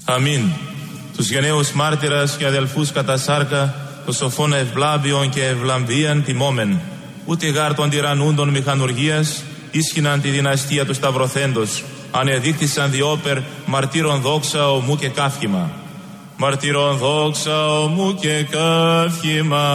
Αμήν. Τους γενναίους μάρτυρας και αδελφούς κατά σάρκα, το σοφόν ευλάβιον και ευλαμβίαν τιμόμεν. Ούτε γάρ των τυραννούντων μηχανουργίας, ίσχυναν τη δυναστεία του Σταυρωθέντος. Ανεδείχθησαν διόπερ μαρτύρων δόξα ομού και καύχημα. Μαρτύρων δόξα ομού και καύχημα.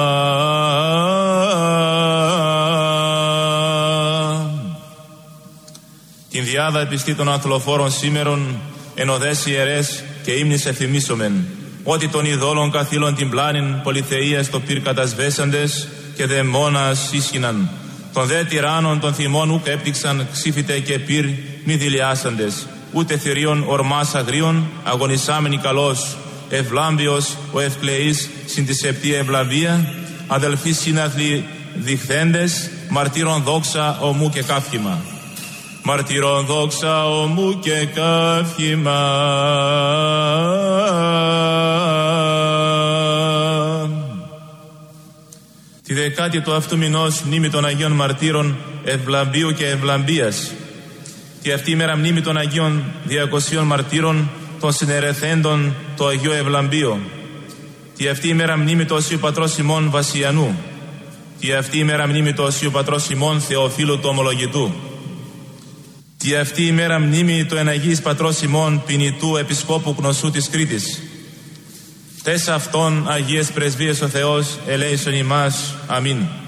Την διάδα επιστή των ανθλοφόρων σήμερον, ενωδές ιερές και ύμνης ευθυμίσομεν, ότι των ειδόλων καθήλων την πλάνην πολυθεΐας το πυρ κατασβέσαντες και δαιμόνας ίσχυναν. Των δε τυράννων των θυμών ουκ έπτυξαν ξύφητε και πυρ μη δηλιάσαντες, ούτε θηρίων ορμάς αγρίων αγωνισάμενοι καλός, ευλάμπιος ο ευκλεής συν τη σεπτή ευλαβία, αδελφοί σύναθλοι διχθέντες, μαρτύρων δόξα ομού και καύχημα. Μαρτύρων δόξα ομού και καύχημα. Τη δεκάτη του αυτού μηνός μνήμη των Αγίων Μαρτύρων Ευλαμπίου και Ευλαμπίας. Τη αυτή ημέρα μνήμη των Αγίων 200 Μαρτύρων των συνερεθέντων το Αγίο Ευλαμπίο. Τη αυτή ημέρα μνήμη του Οσίου Πατρός Σιμών Βασιανού. Τη αυτή ημέρα μνήμη του Οσίου Πατρός Σιμών Θεοφίλου του Ομολογητού. Τη αυτή ημέρα μνήμη του Εναγίης Πατρός Σιμών Ποινητού Επισκόπου Γνωσού της Κρήτης. Τες αυτών Αγίες Πρεσβείες ο Θεός ελέησον ημάς. Αμήν.